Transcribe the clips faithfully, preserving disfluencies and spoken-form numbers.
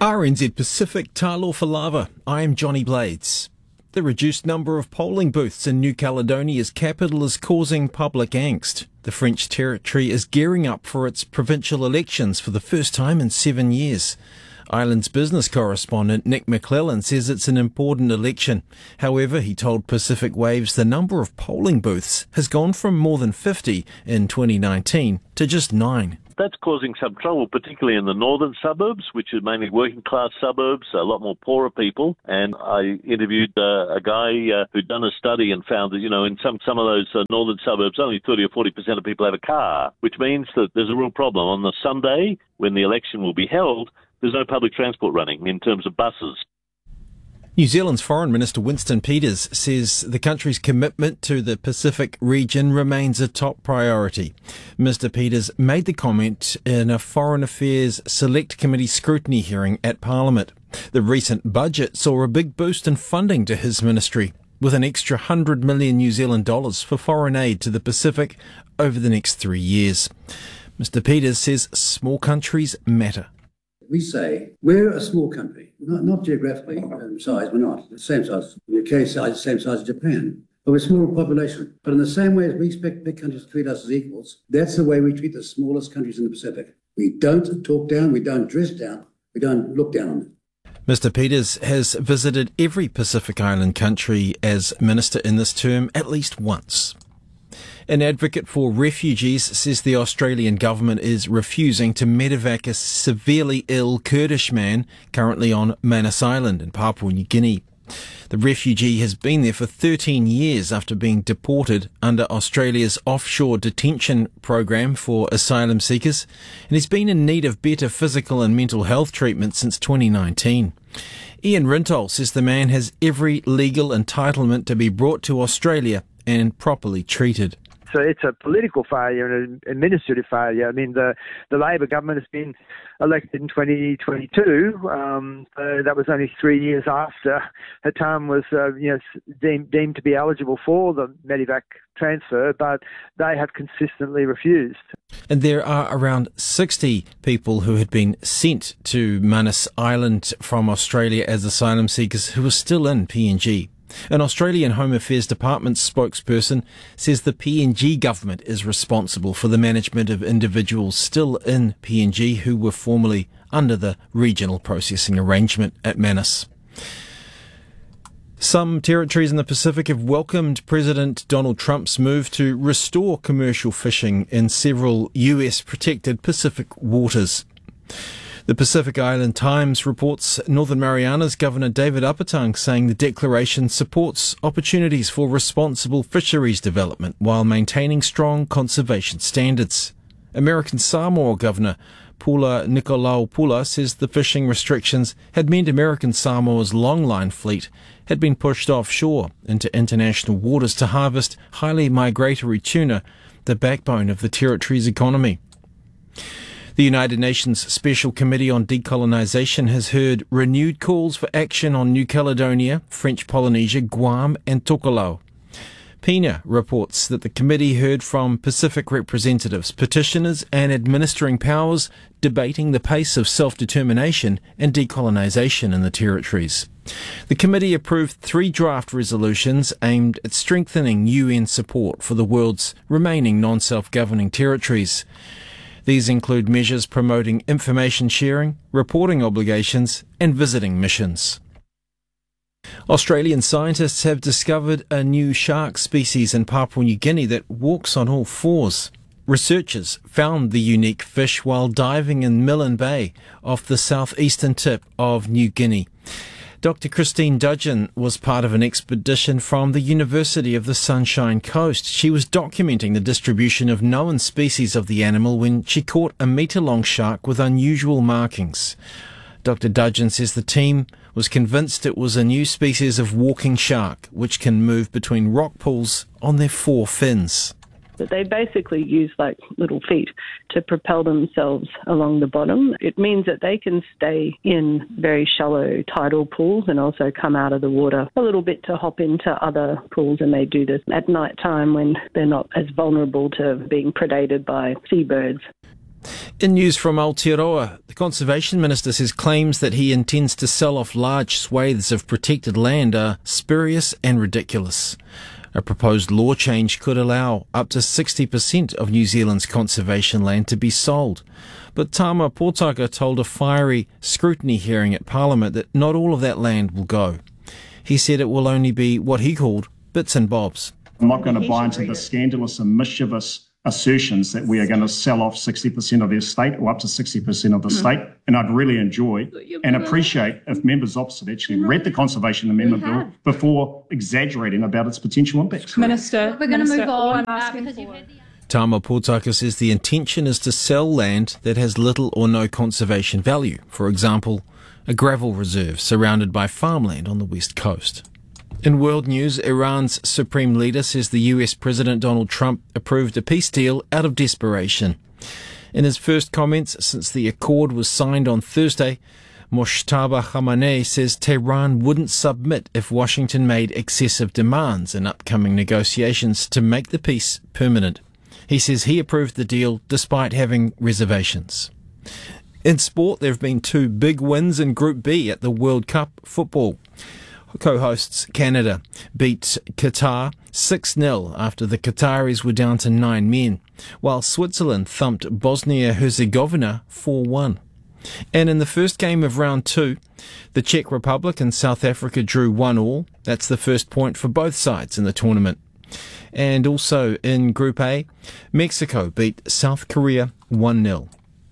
R N Z Pacific, Talofa Lava. I am Johnny Blades. The reduced number of polling booths in New Caledonia's capital is causing public angst. The French territory is gearing up for its provincial elections for the first time in seven years. Island's business correspondent Nick McClellan says it's an important election. However, he told Pacific Waves the number of polling booths has gone from more than fifty in twenty nineteen to just nine. That's causing some trouble, particularly in the northern suburbs, which are mainly working-class suburbs, a lot more poorer people. And I interviewed uh, a guy uh, who'd done a study and found that, you know, in some, some of those uh, northern suburbs, only thirty or forty percent of people have a car, which means that there's a real problem. On the Sunday, when the election will be held, there's no public transport running in terms of buses. New Zealand's Foreign Minister Winston Peters says the country's commitment to the Pacific region remains a top priority. Mister Peters made the comment in a Foreign Affairs Select Committee scrutiny hearing at Parliament. The recent budget saw a big boost in funding to his ministry, with an extra one hundred million New Zealand dollars for foreign aid to the Pacific over the next three years. Mister Peters says small countries matter. We say we're a small country, not, not geographically um, size, we're not. The same size, the U K size, the same size as Japan. But we're a small population. But in the same way as we expect big countries to treat us as equals, that's the way we treat the smallest countries in the Pacific. We don't talk down, we don't dress down, we don't look down on them. Mister Peters has visited every Pacific Island country as minister in this term at least once. An advocate for refugees says the Australian government is refusing to medevac a severely ill Kurdish man currently on Manus Island in Papua New Guinea. The refugee has been there for thirteen years after being deported under Australia's offshore detention program for asylum seekers, and he's been in need of better physical and mental health treatment since twenty nineteen. Ian Rintol says the man has every legal entitlement to be brought to Australia and properly treated. So it's a political failure and an administrative failure. I mean, the, the Labor government has been elected in twenty twenty-two. Um, so that was only three years after Hatam was uh, you know, deemed, deemed to be eligible for the Medevac transfer, but they have consistently refused. And there are around sixty people who had been sent to Manus Island from Australia as asylum seekers who are still in P N G. An Australian Home Affairs Department spokesperson says the P N G government is responsible for the management of individuals still in P N G who were formerly under the regional processing arrangement at Manus. Some territories in the Pacific have welcomed President Donald Trump's move to restore commercial fishing in several U S protected Pacific waters. The Pacific Island Times reports Northern Mariana's Governor David Apatang saying the declaration supports opportunities for responsible fisheries development while maintaining strong conservation standards. American Samoa Governor Pula Nikolaopula says the fishing restrictions had meant American Samoa's longline fleet had been pushed offshore into international waters to harvest highly migratory tuna, the backbone of the territory's economy. The United Nations Special Committee on Decolonization has heard renewed calls for action on New Caledonia, French Polynesia, Guam and Tokelau. PINA reports that the committee heard from Pacific representatives, petitioners and administering powers debating the pace of self-determination and decolonization in the territories. The committee approved three draft resolutions aimed at strengthening U N support for the world's remaining non-self-governing territories. These include measures promoting information sharing, reporting obligations, and visiting missions. Australian scientists have discovered a new shark species in Papua New Guinea that walks on all fours. Researchers found the unique fish while diving in Milne Bay off the southeastern tip of New Guinea. Doctor Christine Dudgeon was part of an expedition from the University of the Sunshine Coast. She was documenting the distribution of known species of the animal when she caught a metre-long shark with unusual markings. Doctor Dudgeon says the team was convinced it was a new species of walking shark, which can move between rock pools on their four fins. But they basically use like little feet to propel themselves along the bottom. It means that they can stay in very shallow tidal pools and also come out of the water a little bit to hop into other pools, and they do this at night time when they're not as vulnerable to being predated by seabirds. In news from Aotearoa, the Conservation Minister says claims that he intends to sell off large swathes of protected land are spurious and ridiculous. A proposed law change could allow up to sixty percent of New Zealand's conservation land to be sold. But Tama Potaka told a fiery scrutiny hearing at Parliament that not all of that land will go. He said it will only be what he called bits and bobs. I'm not going to buy into the scandalous and mischievous assertions that we are going to sell off sixty percent of the estate or up to sixty percent of the estate. Mm. And I'd really enjoy and appreciate if members opposite actually read the Conservation Amendment Bill before exaggerating about its potential impacts. Minister, we're going to move on. Tama Potaka says the intention is to sell land that has little or no conservation value. For example, a gravel reserve surrounded by farmland on the west coast. In world news, Iran's supreme leader says the U S President Donald Trump approved a peace deal out of desperation. In his first comments since the accord was signed on Thursday, Mojtaba Khamenei says Tehran wouldn't submit if Washington made excessive demands in upcoming negotiations to make the peace permanent. He says he approved the deal despite having reservations. In sport, there have been two big wins in Group B at the World Cup football. Co-hosts Canada beat Qatar six nil after the Qataris were down to nine men, while Switzerland thumped Bosnia-Herzegovina four one. And in the first game of round two, the Czech Republic and South Africa drew one all. That's the first point for both sides in the tournament. And also in Group A, Mexico beat South Korea one nil.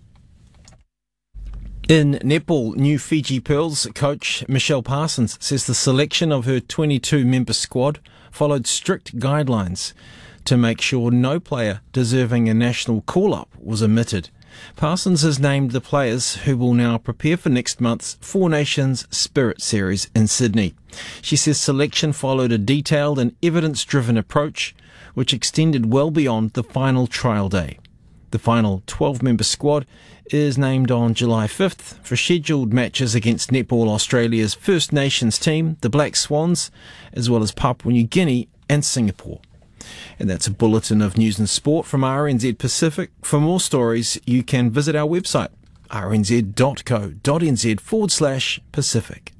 In netball, New Fiji Pearls coach Michelle Parsons says the selection of her twenty-two member squad followed strict guidelines to make sure no player deserving a national call-up was omitted. Parsons has named the players who will now prepare for next month's Four Nations Spirit Series in Sydney. She says selection followed a detailed and evidence-driven approach which extended well beyond the final trial day. The final twelve-member squad is named on July fifth for scheduled matches against Netball Australia's First Nations team, the Black Swans, as well as Papua New Guinea and Singapore. And that's a bulletin of news and sport from R N Z Pacific. For more stories, you can visit our website, rnz.co.nz forward slash Pacific.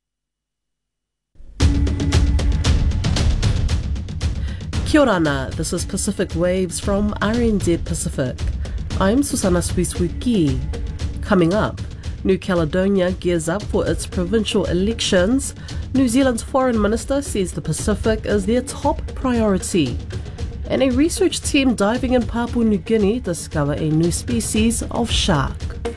Kia ora ana, this is Pacific Waves from R N Z Pacific. I'm Susana Swiswiki. Coming up, New Caledonia gears up for its provincial elections. New Zealand's Foreign Minister says the Pacific is their top priority. And a research team diving in Papua New Guinea discover a new species of shark.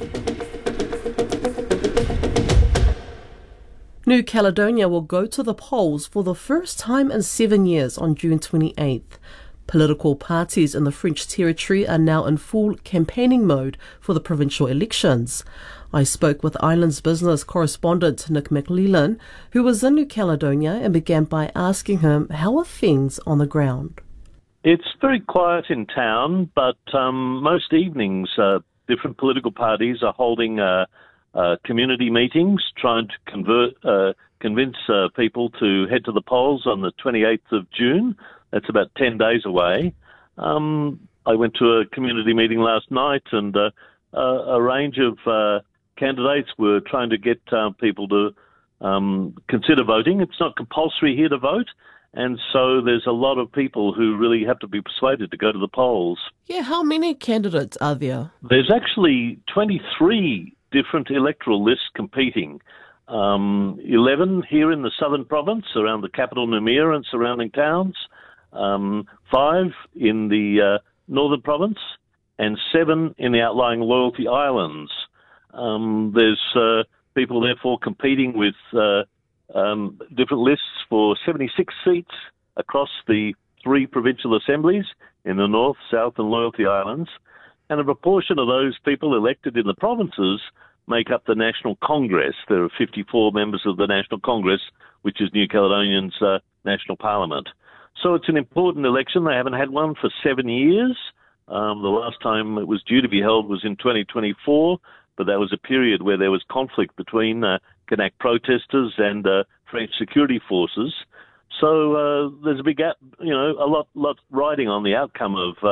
New Caledonia will go to the polls for the first time in seven years on June twenty-eighth. Political parties in the French territory are now in full campaigning mode for the provincial elections. I spoke with Islands Business correspondent Nick McLellan, who was in New Caledonia, and began by asking him how are things on the ground. It's very quiet in town, but um, most evenings uh, different political parties are holding uh, uh, community meetings, trying to convert, uh, convince uh, people to head to the polls on the twenty-eighth of June. That's about ten days away. Um, I went to a community meeting last night, and uh, uh, a range of uh, candidates were trying to get uh, people to um, consider voting. It's not compulsory here to vote, and so there's a lot of people who really have to be persuaded to go to the polls. Yeah, how many candidates are there? There's actually twenty-three different electoral lists competing. Um, eleven here in the southern province, around the capital Noumea and surrounding towns. Um, five in the uh, northern province, and seven in the outlying Loyalty Islands. Um, there's uh, people, therefore, competing with uh, um, different lists for seventy-six seats across the three provincial assemblies in the North, South and Loyalty Islands. And a proportion of those people elected in the provinces make up the National Congress. There are fifty-four members of the National Congress, which is New Caledonian's uh, national parliament. So it's an important election. They haven't had one for seven years. Um, the last time it was due to be held was in twenty twenty-four, but that was a period where there was conflict between uh, Kanak protesters and uh, French security forces. So uh, there's a big, you know, a lot, lot riding on the outcome of uh,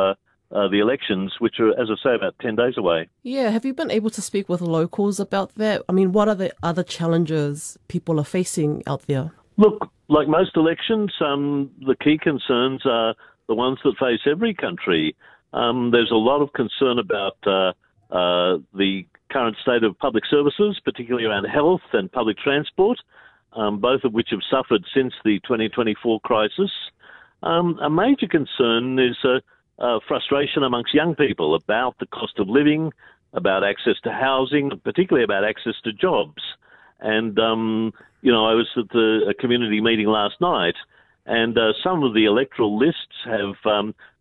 uh, the elections, which are, as I say, about ten days away. Yeah, have you been able to speak with locals about that? I mean, what are the other challenges people are facing out there? Look, like most elections, um, the key concerns are the ones that face every country. Um, there's a lot of concern about uh, uh, the current state of public services, particularly around health and public transport, um, both of which have suffered since the twenty twenty-four crisis. Um, a major concern is uh, uh, frustration amongst young people about the cost of living, about access to housing, particularly about access to jobs. And, um, you know, I was at the, a community meeting last night, and uh, some of the electoral lists have um,